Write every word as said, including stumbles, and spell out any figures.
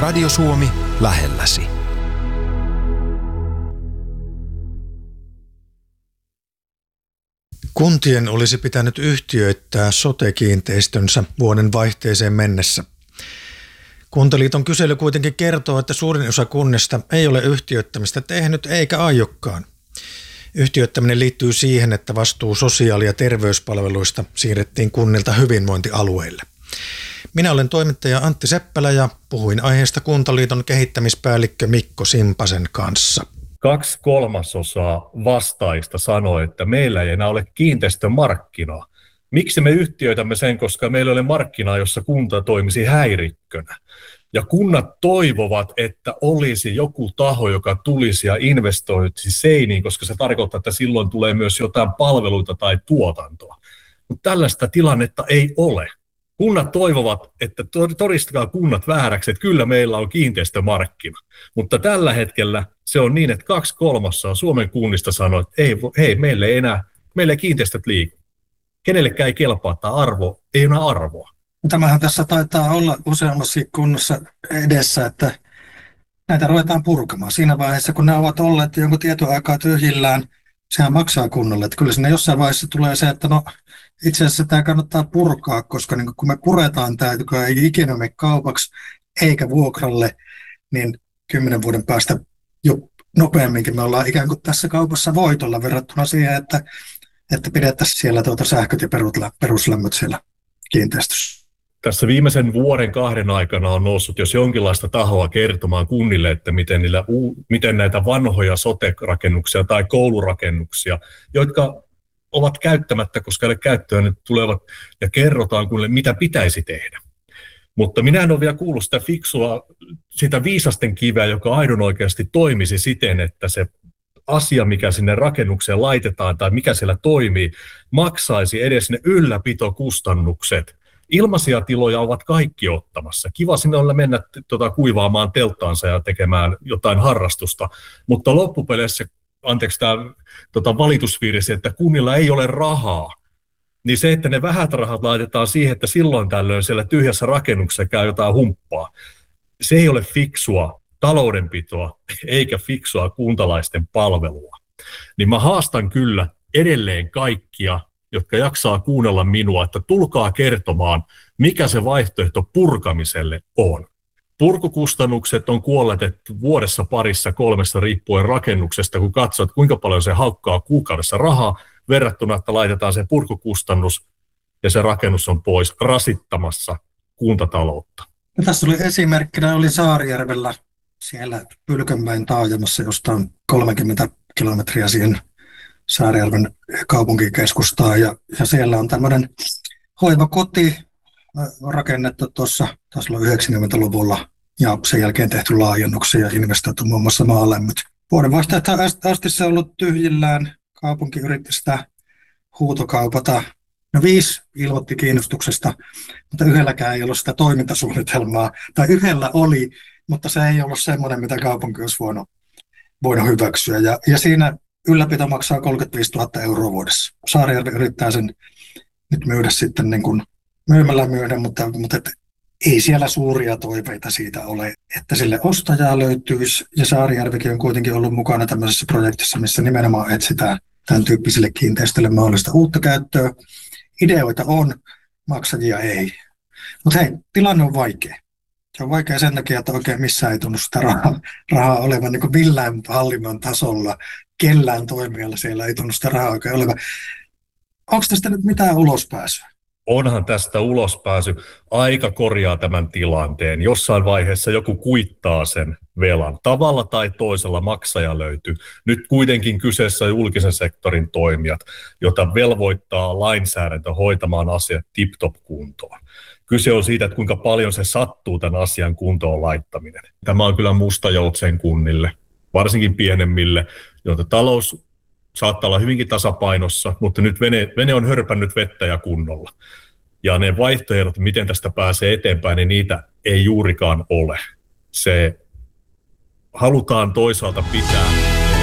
Radio Suomi lähelläsi. Kuntien olisi pitänyt yhtiöittää sote-kiinteistönsä vuoden vaihteeseen mennessä. Kuntaliiton kysely kuitenkin kertoo, että suurin osa kunnista ei ole yhtiöittämistä tehnyt eikä aiokkaan. Yhtiöittäminen liittyy siihen, että vastuu sosiaali- ja terveyspalveluista siirrettiin kunnilta hyvinvointialueille. Minä olen toimittaja Antti Seppälä ja puhuin aiheesta Kuntaliiton kehittämispäällikkö Mikko Simpasen kanssa. Kaksi kolmasosaa vastaajista sanoi, että meillä ei enää ole kiinteistömarkkinaa. Miksi me yhtiöitämme sen, koska meillä ei ole markkinaa, jossa kunta toimisi häirikkönä. Ja kunnat toivovat, että olisi joku taho, joka tulisi ja investoisi seiniin, koska se tarkoittaa, että silloin tulee myös jotain palveluita tai tuotantoa. Mutta tällaista tilannetta ei ole. Kunnat toivovat, että todistakaa kunnat vääräksi, että kyllä meillä on kiinteistömarkkina. Mutta tällä hetkellä se on niin, että kaksi kolmasosaa Suomen kunnista sanoo, että ei, hei, meille ei enää, meille ei kiinteistöt liiku. Kenellekään ei kelpaa, tämä arvo ei enää arvoa. Tämähän tässä taitaa olla useammassa kunnassa edessä, että näitä ruvetaan purkamaan. Siinä vaiheessa, kun ne ovat olleet jonkun tietyn aikaa tyhjillään, sehän maksaa kunnolle. Että kyllä sinne jossain vaiheessa tulee se, että no itse asiassa tämä kannattaa purkaa, koska niin kun me puretaan tämä, joka ei ikinä mene kaupaksi eikä vuokralle, niin kymmenen vuoden päästä jo nopeamminkin me ollaan ikään kuin tässä kaupassa voitolla verrattuna siihen, että, että pidettäisiin siellä tuota sähköt ja peruslämmöt siellä kiinteistössä. Tässä viimeisen vuoden kahden aikana on noussut jos jonkinlaista tahoa kertomaan kunnille, että miten, niillä, miten näitä vanhoja sote-rakennuksia tai koulurakennuksia, jotka ovat käyttämättä, koska ne käyttöön ne tulevat ja kerrotaan kunnille, mitä pitäisi tehdä. Mutta minä en ole vielä kuullut sitä fiksua, sitä viisasten kiveä, joka aidon oikeasti toimisi siten, että se asia, mikä sinne rakennukseen laitetaan tai mikä siellä toimii, maksaisi edes ne ylläpitokustannukset. Ilmaisia tiloja ovat kaikki ottamassa. Kiva sinne olla mennä tuota, kuivaamaan telttaansa ja tekemään jotain harrastusta, mutta loppupeleissä, anteeksi tämä tota, valitusvirsi, että kunnilla ei ole rahaa, niin se, että ne vähät rahat laitetaan siihen, että silloin tällöin siellä tyhjässä rakennuksessa käy jotain humppaa, se ei ole fiksua taloudenpitoa eikä fiksua kuntalaisten palvelua. Niin mä haastan kyllä edelleen kaikkia, jotka jaksaa kuunnella minua, että tulkaa kertomaan, mikä se vaihtoehto purkamiselle on. Purkukustannukset on kuolletettu vuodessa parissa kolmessa riippuen rakennuksesta, kun katsot, kuinka paljon se haukkaa kuukaudessa rahaa, verrattuna, että laitetaan se purkukustannus ja se rakennus on pois rasittamassa kuntataloutta. No, tässä oli esimerkkinä, oli Saarijärvellä siellä Pylkönmäen taajamassa, josta on kolmekymmentä kilometriä siihen Saarijärven kaupunkikeskustaan, ja, ja siellä on tämmöinen hoivakoti rakennettu tuossa, taisi olla yhdeksänkymmentäluvulla, ja sen jälkeen tehty laajennuksia ja investoitu muun muassa maalämmöt. Vuoden vaihtoehto asti se on ollut tyhjillään, kaupunki yritti sitä huutokaupata. No viisi ilmoitti kiinnostuksesta, mutta yhdelläkään ei ollut sitä toimintasuunnitelmaa, tai yhdellä oli, mutta se ei ollut semmoinen, mitä kaupunki olisi voinut, voinut hyväksyä, ja, ja siinä ylläpito maksaa kolmekymmentäviisituhatta euroa vuodessa. Saarijärvi yrittää sen nyt myydä sitten niin kuin myymällä myydä, mutta, mutta et, ei siellä suuria toiveita siitä ole, että sille ostajaa löytyisi. Ja Saarijärvikin on kuitenkin ollut mukana tämmöisessä projektissa, missä nimenomaan etsitään tämän tyyppisille kiinteistöille mahdollista uutta käyttöä. Ideoita on, maksajia ei. Mutta hei, tilanne on vaikea. Se on vaikea sen takia, että oikein missään ei tunnu sitä rahaa, rahaa olevan niin kuin millään hallinnon tasolla. Kellään toimijalla siellä ei tunnu sitä rahaa oikein olevan. Onko tästä nyt mitään ulospääsyä? Onhan tästä ulospääsy. Aika korjaa tämän tilanteen. Jossain vaiheessa joku kuittaa sen velan. Tavalla tai toisella maksaja löytyy. Nyt kuitenkin kyseessä on julkisen sektorin toimijat, jota velvoittaa lainsäädäntö hoitamaan asiat tip-top kuntoon. Kyse on siitä, että kuinka paljon se sattuu tämän asian kuntoon laittaminen. Tämä on kyllä musta joutsen kunnille, varsinkin pienemmille, joita talous saattaa olla hyvinkin tasapainossa, mutta nyt vene, vene on hörpännyt vettä ja kunnolla. Ja ne vaihtoehdot, miten tästä pääsee eteenpäin, niin niitä ei juurikaan ole. Se halutaan toisaalta pitää